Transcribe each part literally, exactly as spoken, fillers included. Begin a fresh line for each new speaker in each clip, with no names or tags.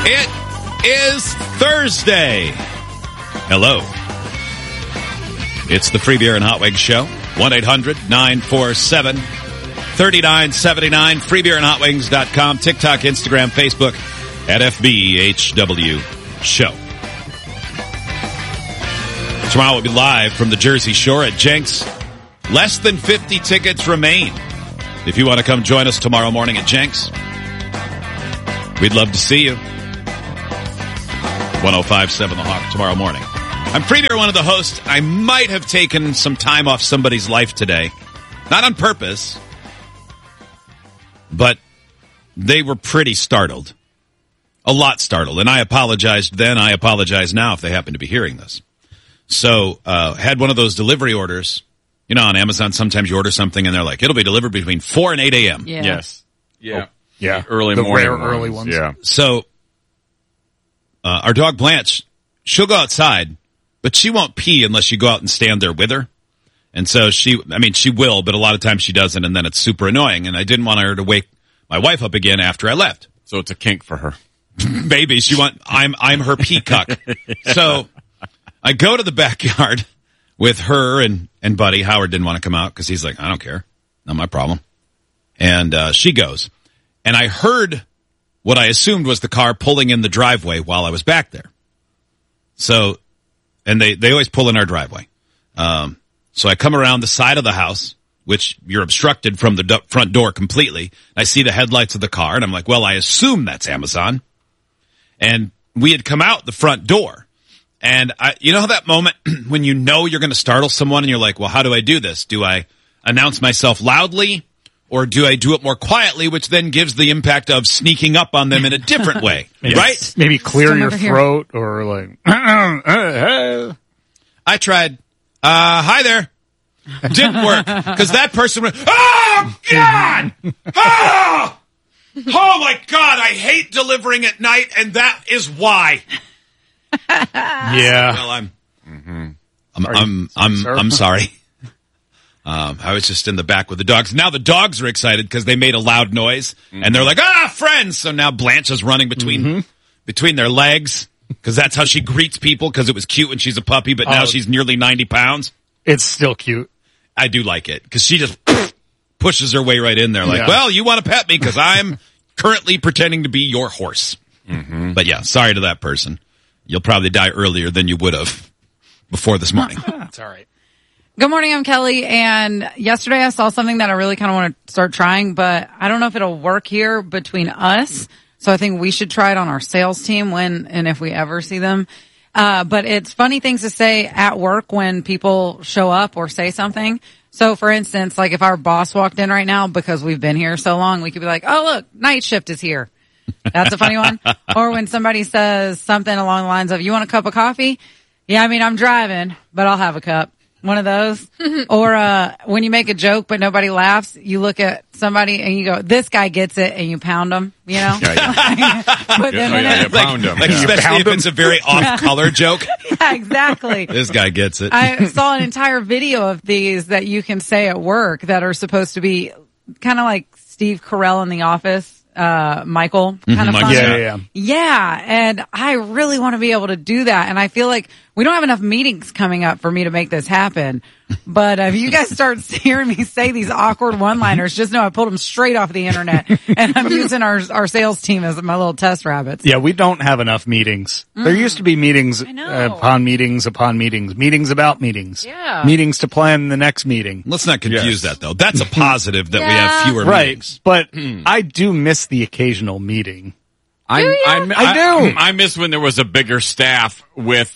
It is Thursday. Hello. It's the Free Beer and Hot Wings Show. one eight hundred nine four seven three nine seven nine. free beer and hot wings dot com. TikTok, Instagram, Facebook at F B H W Show. Tomorrow we'll be live from the Jersey Shore at Jenks. Less than fifty tickets remain. If you want to come join us tomorrow morning at Jenks, we'd love to see you. one oh five point seven The Hawk tomorrow morning. I'm Free Beer, one of the hosts. I might have taken some time off somebody's life today. Not on purpose, but they were pretty startled. A lot startled. And I apologized then. I apologize now if they happen to be hearing this. So, uh, had one of those delivery orders. You know, on Amazon, sometimes you order something and they're like, it'll be delivered between four and eight a.m.
Yeah.
Yes. Yeah.
Oh, yeah.
The early
the
morning
rare
ones.
early ones.
Yeah.
So, uh, our dog Blanche, she'll go outside, but she won't pee unless you go out and stand there with her. And so she, I mean, she will, but a lot of times she doesn't, and then it's super annoying. And I didn't want her to wake my wife up again after I left.
So it's a kink for her.
Maybe she want, I'm, I'm her peacock. So I go to the backyard with her and, and Buddy. Howard didn't want to come out because he's like, I don't care. Not my problem. And, uh, she goes. And I heard what I assumed was the car pulling in the driveway while I was back there. So, and they, they always pull in our driveway. Um, so I come around the side of the house, which you're obstructed from the do- front door completely. I see the headlights of the car and I'm like, well, I assume that's Amazon. And we had come out the front door. And I, you know how that moment when you know you're going to startle someone and you're like, well, how do I do this? Do I announce myself loudly? Or do I do it more quietly, which then gives the impact of sneaking up on them in a different way,
Maybe,
right?
Maybe clear
Come
your
over here.
throat or like,
I tried, uh, hi there. Didn't work because that person went, oh, God! Oh! Oh, my God, I hate delivering at night, and that is why.
yeah.
Well, I'm,
Mm-hmm.
I'm,
Are
I'm,
you-
I'm,
sir?
I'm sorry. Um, I was just in the back with the dogs. Now the dogs are excited because they made a loud noise,
Mm-hmm.
and they're like, ah, friends! So now Blanche is running between
Mm-hmm.
between their legs because that's how she greets people because it was cute when she's a puppy, but now
Oh.
she's nearly ninety pounds.
It's still cute.
I do like it because she just pushes her way right in there like,
Yeah.
well, you want to pet me because I'm currently pretending to be your horse.
Mm-hmm.
But yeah, sorry to that person. You'll probably die earlier than you would have before this morning.
That's all right.
Good morning, I'm Kelly, and yesterday I saw something that I really kind of want to start trying, but I don't know if it'll work here between us, so I think we should try it on our sales team when and if we ever see them. Uh, but it's funny things to say at work when people show up or say something. So, for instance, like if our boss walked in right now because we've been here so long, we could be like, oh, look, night shift is here. That's a funny one. Or when somebody says something along the lines of, you want a cup of coffee? Yeah, I mean, I'm driving, but I'll have a cup. One of those. Or, uh, when you make a joke, but nobody laughs, you look at somebody and you go, this guy gets it, and you pound them, you know?
Yeah, yeah.
Put them
Yeah,
in
yeah,
it.
yeah, pound 'em.
Like,
Yeah.
especially
Pound
if it's a very off-color joke.
Yeah, exactly.
This guy gets it.
I saw an entire video of these that you can say at work that are supposed to be kind of like Steve Carell in The Office. Uh, Michael kind of
Michael
fun.
Scott.
Yeah, yeah, yeah.
Yeah, and I really want to be able to do that. And I feel like we don't have enough meetings coming up for me to make this happen. But if you guys start hearing me say these awkward one-liners, just know I pulled them straight off the internet, and I'm using our our sales team as my little test rabbits.
Yeah, we don't have enough meetings. There used to be meetings
I know.
upon meetings upon meetings, meetings about meetings,
Yeah.
meetings to plan the next meeting.
Let's not confuse
Yes.
that, though. That's a positive that we
Yeah.
have fewer
Right,
meetings.
but I do miss the occasional meeting.
I, I,
I do.
I miss when there was a bigger staff with,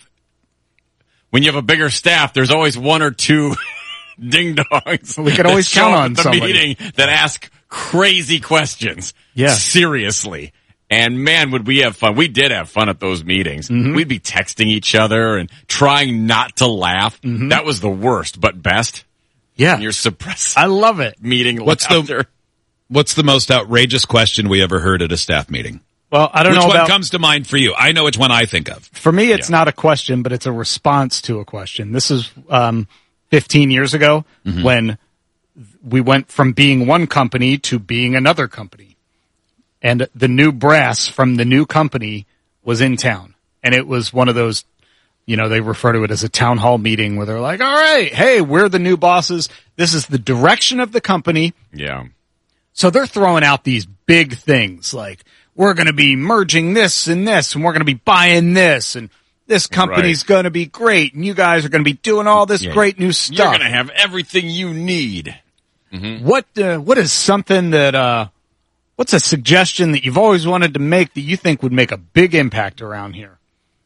when you have a bigger staff, there's always one or two ding dongs.
We can
that
always
show
count
up
on
at the
somebody.
meeting that ask crazy questions.
Yeah.
Seriously. And man, would we have fun. We did have fun at those meetings.
Mm-hmm.
We'd be texting each other and trying not to laugh.
Mm-hmm.
That was the worst, but best.
Yeah,
You're suppressed
I love it.
meeting
What's the-
laughter.
What's the most outrageous question we ever heard at a staff meeting?
Well, I don't
Which
know
one
about,
comes to mind for you? I know which one I think of.
for me, it's
Yeah.
not a question, but it's a response to a question. This is, um, fifteen years ago
Mm-hmm.
when we went from being one company to being another company. And the new brass from the new company was in town, and it was one of those, you know, they refer to it as a town hall meeting where they're like, all right, hey, we're the new bosses. This is the direction of the company.
Yeah.
So they're throwing out these big things like, we're going to be merging this and this, and we're going to be buying this, and this company's
Right.
going to be great, and you guys are going to be doing all this
Yeah.
great new stuff.
You're going to have everything you need.
What uh, what is something that uh, what's a suggestion that you've always wanted to make that you think would make a big impact around here?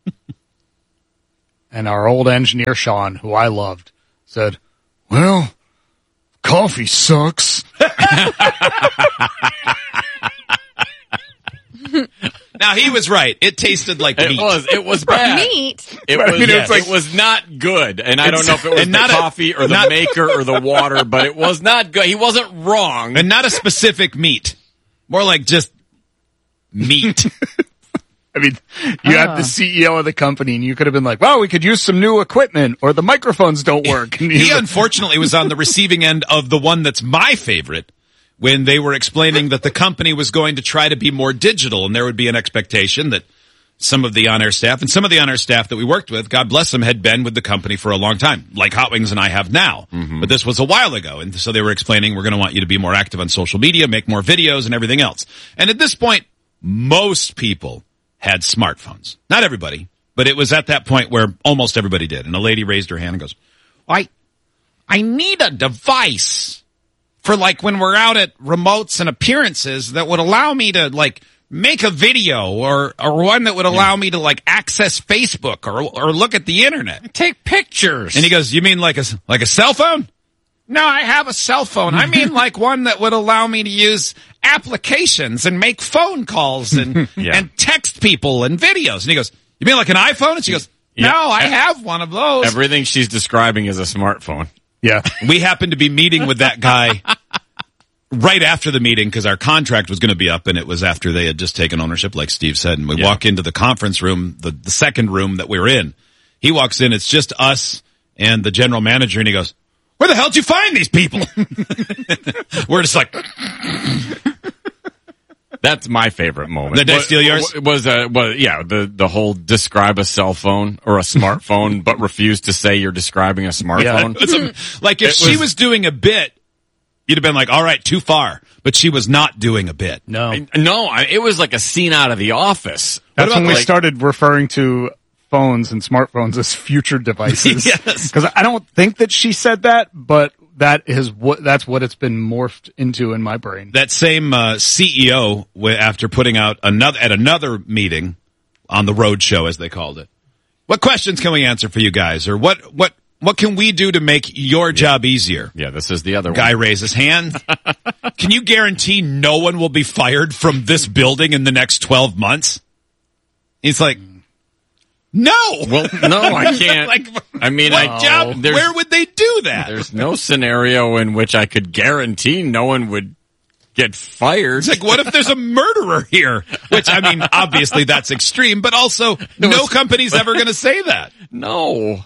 And our old engineer Sean, who I loved, said, "Well, coffee sucks."
Now he was right. It tasted like
It
meat.
was. It was bad.
Meat.
It
But I
was.
mean,
it's
It
like-
was not good, and I don't
It's-
know if it was
and
the
not a-
coffee or the
not-
maker or the water, but it was not good. He wasn't wrong.
And not a specific meat. More like just meat.
I mean, you have the C E O of the company, and you could have been like, "Well, we could use some new equipment, or the microphones don't work." And
He
he's like,
unfortunately was on the receiving end of the one that's my favorite when they were explaining that the company was going to try to be more digital, and there would be an expectation that some of the on-air staff and some of the on-air staff that we worked with, God bless them, had been with the company for a long time, like Hot Wings and I have now. But this was a while ago, and so they were explaining, we're going to want you to be more active on social media, make more videos and everything else. And at this point, most people had smartphones. Not everybody, but it was at that point where almost everybody did. And a lady raised her hand and goes, I, I need a device for like when we're out at remotes and appearances that would allow me to like make a video or, or one that would allow me to like access Facebook or, or look at the internet.
Take pictures.
And he goes, you mean like a, like a cell phone? No, I have a cell phone. I mean like one that would allow me to use applications and make phone calls and,
Yeah.
and text people and videos. And he goes, you mean like an iPhone? And she goes, no,
Yeah.
I have one of those.
Everything she's describing is a smartphone.
"Yeah,
We happened to be meeting with that guy right after the meeting because our contract was going to be up, and it was after they had just taken ownership, like Steve said. And we
Yeah.
walk into the conference room, the, the second room that we were in. He walks in, it's just us and the general manager, and he goes, where the hell did you find these people? We're just like,
That's my favorite moment.
Did I
Was-
steal yours?
Was uh, was yeah the the whole describe a cell phone or a smartphone, but refuse to say you're describing a smartphone.
it's a- like if
It
she
was-
was doing a bit, you'd have been like, all right, too far. But she was not doing a bit.
no."
No, I, it was like a scene out of The Office.
That's
about
when we
like-
started referring to phones and smartphones as future devices.
Yes.
Because I don't think that she said that, but that is what that's what it's been morphed into in my brain.
That same uh, C E O, w- after putting out another at another meeting on the road show, as they called it, what questions can we answer for you guys, or what what what can we do to make your job easier?
Yeah, this is the other
Guy
one.
raises hand. Can you guarantee no one will be fired from this building in the next twelve months? He's like, no.
Well, no, I can't.
Like,
I mean,
what
I
job?
there's-
Where would they do that?
There's no scenario in which I could guarantee no one would get fired.
It's like, what if there's a murderer here? Which, I mean, obviously that's extreme, but also no company's ever going to say that.
No.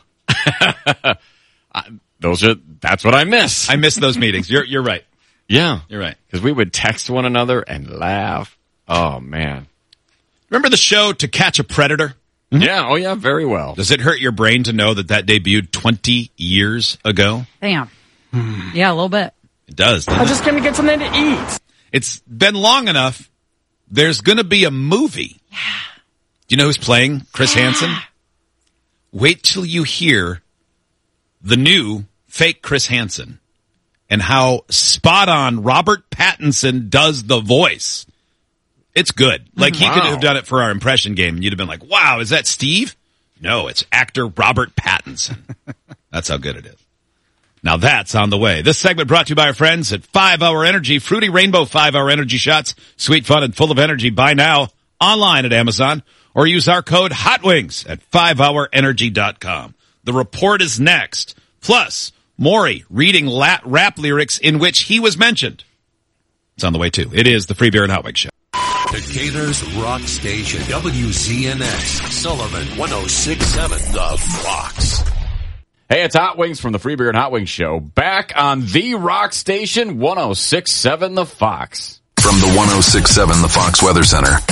I- Those are, that's what I miss.
I miss those meetings. You're, you're right.
yeah.
You're right.
Because we would text one another and laugh. Oh, man.
Remember the show To Catch a Predator?
Yeah. Oh, yeah. Very well.
Does it hurt your brain to know that that debuted twenty years ago?
Damn. Yeah, a little bit.
It does. doesn't it?
just gonna get something to eat.
It's been long enough. There's going to be a movie. Yeah. Do you know who's playing Chris Hansen? Wait till you hear the new fake Chris Hansen and how spot on Robert Pattinson does the voice. It's good. Like he could
Wow.
have done it for our impression game and you'd have been like, wow, is that Steve? No, it's actor Robert Pattinson. That's how good it is. Now that's on the way. This segment brought to you by our friends at five hour Energy. Fruity Rainbow five hour Energy shots. Sweet, fun, and full of energy. Buy now online at Amazon or use our code HOTWINGS at five hour energy dot com. The report is next. Plus, Maury reading lat rap lyrics in which he was mentioned. It's on the way too. It is the Free Beer and Hot Wings Show.
Decatur's Rock Station, W Z N X, Sullivan, one oh six point seven, The Fox.
Hey, it's Hot Wings from the Free Beer and Hot Wings Show. Back on the Rock Station, one oh six point seven The Fox.
From the one oh six point seven The Fox Weather Center.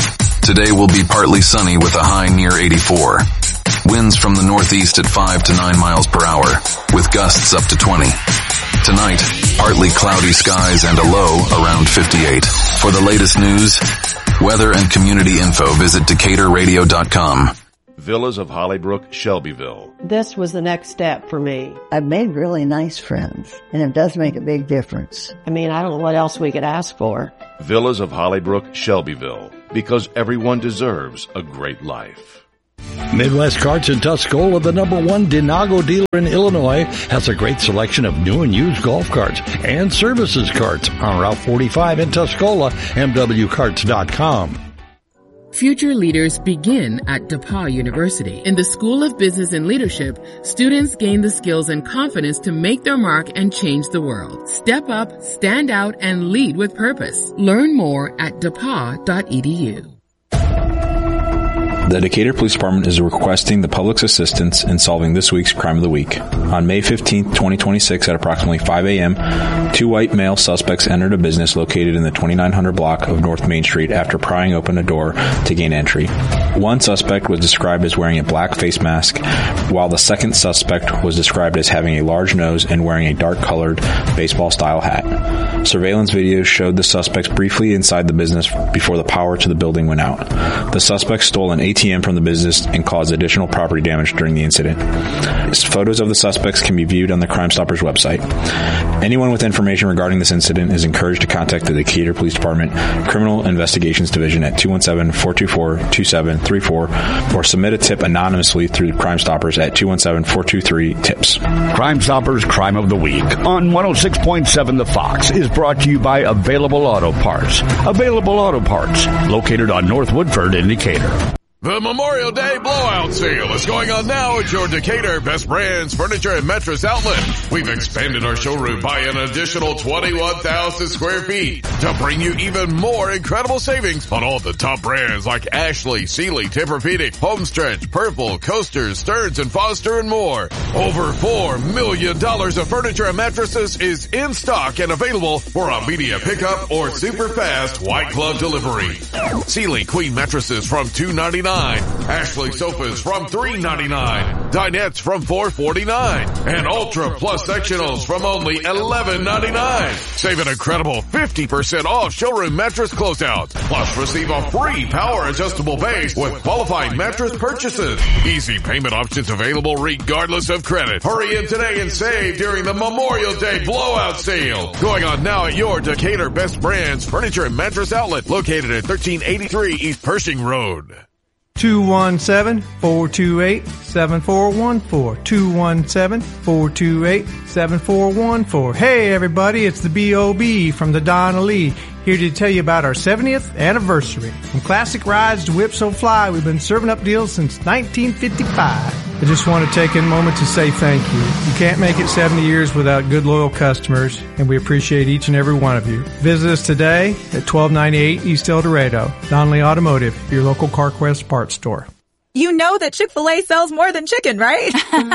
Today will be partly sunny with a high near eighty-four. Winds from the northeast at five to nine miles per hour, with gusts up to twenty. Tonight, partly cloudy skies and a low around fifty-eight. For the latest news, weather and community info, visit Decatur Radio dot com.
Villas of Hollybrook, Shelbyville.
This was the next step for me.
I've made really nice friends, and it does make a big difference.
I mean, I don't know what else we could ask for.
Villas of Hollybrook, Shelbyville. Because everyone deserves a great life.
Midwest Carts in Tuscola, the number one Denago dealer in Illinois, has a great selection of new and used golf carts and services carts on Route forty-five in Tuscola, M W carts dot com.
Future leaders begin at DePauw University. In the School of Business and Leadership, students gain the skills and confidence to make their mark and change the world. Step up, stand out, and lead with purpose. Learn more at depaw dot e d u.
The Decatur Police Department is requesting the public's assistance in solving this week's Crime of the Week. On May fifteenth, twenty twenty-six at approximately five a.m., two white male suspects entered a business located in the twenty-nine hundred block of North Main Street after prying open a door to gain entry. One suspect was described as wearing a black face mask, while the second suspect was described as having a large nose and wearing a dark-colored baseball-style hat. Surveillance video showed the suspects briefly inside the business before the power to the building went out. The suspects stole an A T M from the business and caused additional property damage during the incident. Photos of the suspects can be viewed on the Crime Stoppers website. Anyone with information regarding this incident is encouraged to contact the Decatur Police Department Criminal Investigations Division at two one seven, four two four, two seven three four or submit a tip anonymously through Crime Stoppers at two one seven, four two three, TIPS.
Crime Stoppers Crime of the Week on one oh six point seven The Fox is brought to you by Available Auto Parts. Available Auto Parts, located on North Woodford in Decatur.
The Memorial Day blowout sale is going on now at your Decatur Best Brands Furniture and Mattress Outlet. We've expanded our showroom by an additional twenty-one thousand square feet to bring you even more incredible savings on all the top brands like Ashley, Sealy, Tempur-Pedic, Homestretch, Purple, Coasters, Stearns and Foster, and more. Over four million dollars of furniture and mattresses is in stock and available for immediate pickup or super fast white glove delivery. Sealy Queen mattresses from two ninety-nine. Ashley sofas from three ninety-nine. Dinettes from four forty-nine. And Ultra Plus sectionals from only eleven ninety-nine. Save an incredible fifty percent off showroom mattress closeouts. Plus receive a free power adjustable base with qualifying mattress purchases. Easy payment options available regardless of credit. Hurry in today and save during the Memorial Day blowout sale. Going on now at your Decatur Best Brands Furniture and Mattress Outlet located at thirteen eighty-three East Pershing Road.
two one seven, four two eight, seven four one four. two one seven, four two eight, seven four one four. Hey everybody, it's the B O B from the Donna Lee, here to tell you about our seventieth anniversary. From classic rides to Whip So Fly, we've been serving up deals since nineteen fifty-five. I just want to take a moment to say thank you. You can't make it seventy years without good, loyal customers, and we appreciate each and every one of you. Visit us today at twelve ninety-eight East El Dorado. Donnelly Automotive, your local CarQuest parts store.
You know that Chick-fil-A sells more than chicken, right?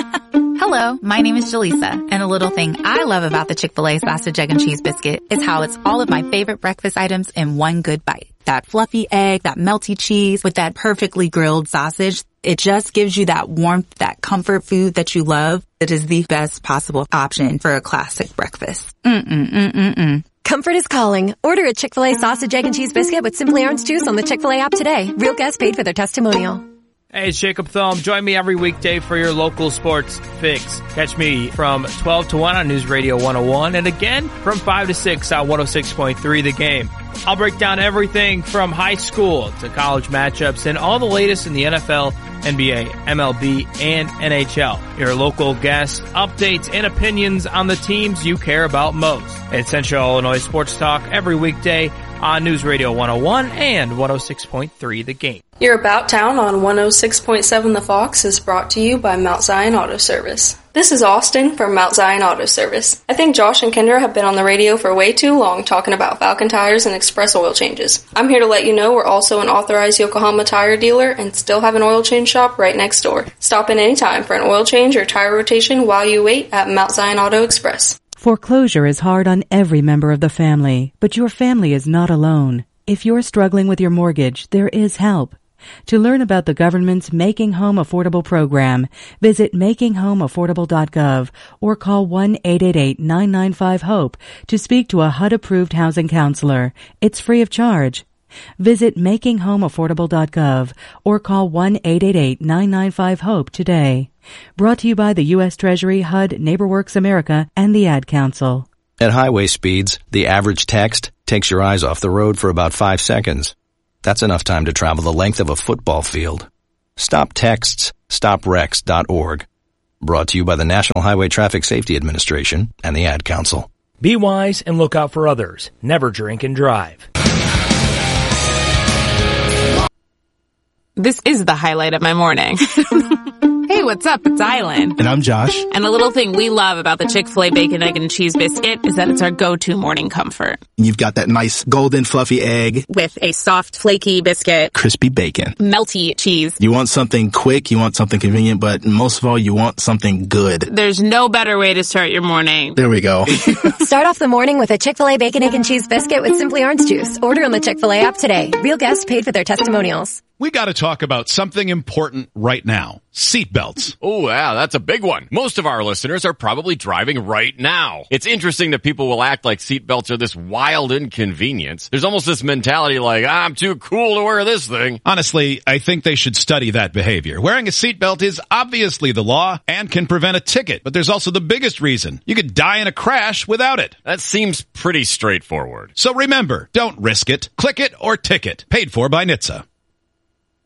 Hello, my name is Jaleesa, and a little thing I love about the Chick-fil-A Sausage, Egg, and Cheese Biscuit is how it's all of my favorite breakfast items in one good bite. That fluffy egg, that melty cheese with that perfectly grilled sausage. It just gives you that warmth, that comfort food that you love. It is the best possible option for a classic breakfast. Mm-mm-mm-mm-mm.
Comfort is calling. Order a Chick-fil-A Sausage, Egg, and Cheese Biscuit with Simply Orange Juice on the Chick-fil-A app today. Real guests paid for their testimonial.
Hey, it's Jacob Thum. Join me every weekday for your local sports fix. Catch me from twelve to one on News Radio one oh one and again from five to six on one oh six point three The Game. I'll break down everything from high school to college matchups and all the latest in the N F L, N B A, M L B, and N H L. Your local guests, updates, and opinions on the teams you care about most. It's Central Illinois Sports Talk every weekday on News Radio one oh one and one oh six point three The Game.
Your About Town on one oh six point seven The Fox is brought to you by Mount Zion Auto Service. This is Austin from Mount Zion Auto Service. I think Josh and Kendra have been on the radio for way too long talking about Falcon tires and express oil changes. I'm here to let you know we're also an authorized Yokohama tire dealer and still have an oil change shop right next door. Stop in anytime for an oil change or tire rotation while you wait at Mount Zion Auto Express.
Foreclosure is hard on every member of the family, but your family is not alone. If you're struggling with your mortgage, there is help. To learn about the government's Making Home Affordable program, visit making home affordable dot gov or call one eight eight eight nine nine five HOPE to speak to a H U D-approved housing counselor. It's free of charge. Visit making home affordable dot gov or call one eight eight eight nine nine five HOPE today. Brought to you by the U S Treasury, H U D, NeighborWorks America, and the Ad Council.
At highway speeds, the average text takes your eyes off the road for about five seconds. That's enough time to travel the length of a football field. Stop texts, stop wrecks dot org. Brought to you by the National Highway Traffic Safety Administration and the Ad Council.
Be wise and look out for others. Never drink and drive.
This is the highlight of my morning. Hey, what's up? It's Island.
And I'm Josh.
And the little thing we love about the Chick-fil-A Bacon, Egg, and Cheese Biscuit is that it's our go-to morning comfort.
You've got that nice golden fluffy egg.
With a soft, flaky biscuit.
Crispy bacon.
Melty cheese.
You want something quick, you want something convenient, but most of all, you want something good.
There's no better way to start your morning.
There we go.
Start off the morning with a Chick-fil-A Bacon, Egg, and Cheese Biscuit with Simply Orange Juice. Order on the Chick-fil-A app today. Real guests paid for their testimonials.
We got to talk about something important right now. Seatbelts.
Oh, yeah, that's a big one. Most of our listeners are probably driving right now. It's interesting that people will act like seatbelts are this wild inconvenience. There's almost this mentality like, ah, I'm too cool to wear this thing.
Honestly, I think they should study that behavior. Wearing a seatbelt is obviously the law and can prevent a ticket, but there's also the biggest reason. You could die in a crash without it.
That seems pretty straightforward.
So remember, don't risk it. Click it or ticket. Paid for by N H T S A.